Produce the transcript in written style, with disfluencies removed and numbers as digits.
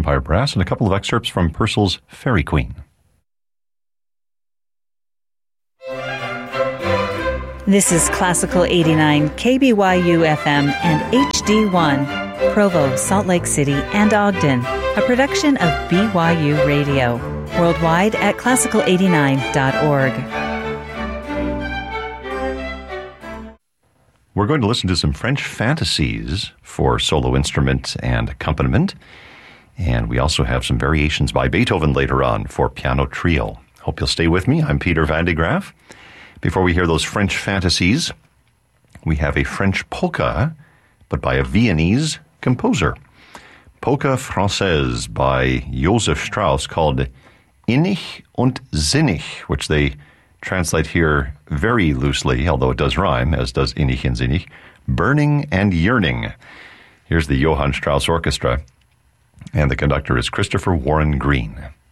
Empire Brass and a couple of excerpts from Purcell's Fairy Queen. This is Classical 89, KBYU FM and HD1, Provo, Salt Lake City, and Ogden, a production of BYU Radio, worldwide at classical89.org. We're going to listen to some French fantasies for solo instrument and accompaniment, and we also have some variations by Beethoven later on for piano trio. Hope you'll stay with me. I'm Peter Van de Graaf. Before we hear those French fantasies, we have a French polka, but by a Viennese composer. Polka Française by Josef Strauss, called Innig und Sinnig, which they translate here very loosely, although it does rhyme, as does Innig and Sinnig, burning and yearning. Here's the Johann Strauss Orchestra, and the conductor is Christopher Warren Green.